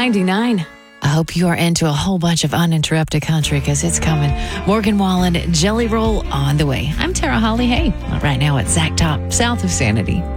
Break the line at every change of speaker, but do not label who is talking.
99. I hope you are into a whole bunch of uninterrupted country because it's coming. Morgan Wallen, Jelly Roll on the way. I'm Tara Holly. Hey, right now it's Zach Top, south of Sanity.